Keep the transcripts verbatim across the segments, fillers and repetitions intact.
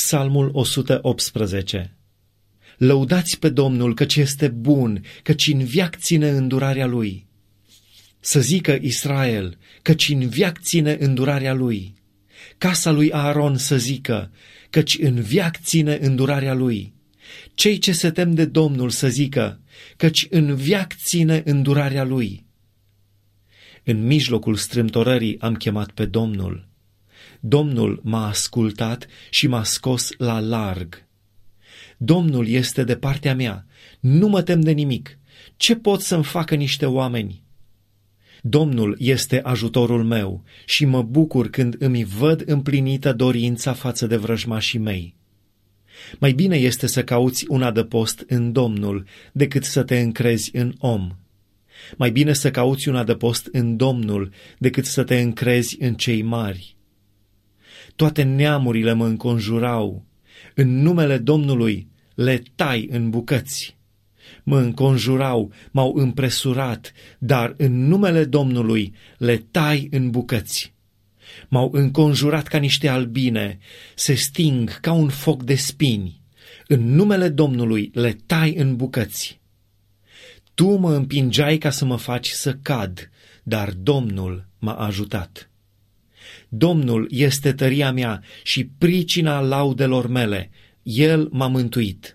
Psalmul o sută optsprezece. Lăudați pe Domnul, căci este bun, căci în veac ține îndurarea Lui. Să zică Israel, căci în veac ține îndurarea Lui. Casa lui Aaron să zică, căci în veac ține îndurarea Lui. Cei ce se tem de Domnul să zică, căci în veac ține îndurarea Lui. În mijlocul strâmtorării am chemat pe Domnul. Domnul m-a ascultat și m-a scos la larg. Domnul este de partea mea, nu mă tem de nimic. Ce pot să-mi facă niște oameni? Domnul este ajutorul meu și mă bucur când îmi văd împlinită dorința față de vrăjmașii mei. Mai bine este să cauți un adăpost în Domnul decât să te încrezi în om. Mai bine să cauți un adăpost în Domnul decât să te încrezi în cei mari. Toate neamurile mă înconjurau, în numele Domnului le tai în bucăți. Mă înconjurau, m-au împresurat, dar în numele Domnului le tai în bucăți. M-au înconjurat ca niște albine, se sting ca un foc de spini. În numele Domnului le tai în bucăți. Tu mă împingeai ca să mă faci să cad, dar Domnul m-a ajutat. Domnul este tăria mea și pricina laudelor mele, El m-a mântuit.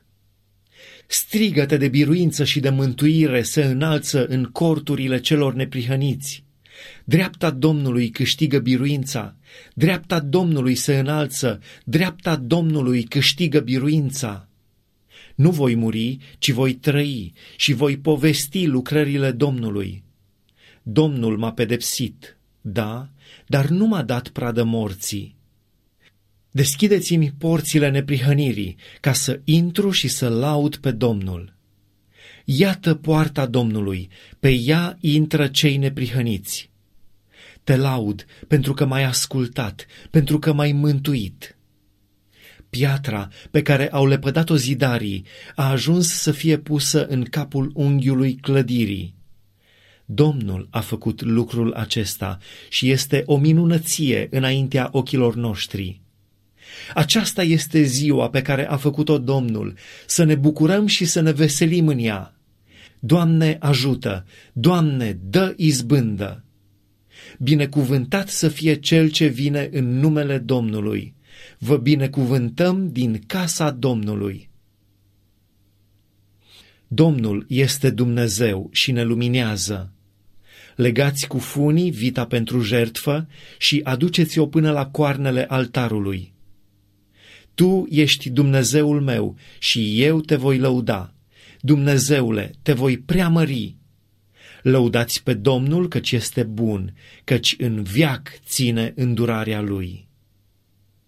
Strigăte de biruință și de mântuire se înalță în corturile celor neprihăniți. Dreapta Domnului câștigă biruința, dreapta Domnului se înalță, dreapta Domnului câștigă biruința. Nu voi muri, ci voi trăi și voi povesti lucrările Domnului. Domnul m-a pedepsit, da, dar nu m-a dat pradă morții. Deschideți-mi porțile neprihănirii, ca să intru și să laud pe Domnul. Iată poarta Domnului, pe ea intră cei neprihăniți. Te laud pentru că m-ai ascultat, pentru că m-ai mântuit. Piatra pe care au lepădat-o zidarii a ajuns să fie pusă în capul unghiului clădirii. Domnul a făcut lucrul acesta și este o minunăție înaintea ochilor noștri. Aceasta este ziua pe care a făcut-o Domnul, să ne bucurăm și să ne veselim în ea. Doamne, ajută! Doamne, dă izbândă! Binecuvântat să fie cel ce vine în numele Domnului. Vă binecuvântăm din casa Domnului. Domnul este Dumnezeu și ne luminează. Legați cu funii vita pentru jertfă și aduceți-o până la coarnele altarului. Tu ești Dumnezeul meu și eu te voi lăuda. Dumnezeule, te voi preamări. Lăudați pe Domnul căci este bun, căci în veac ține îndurarea Lui.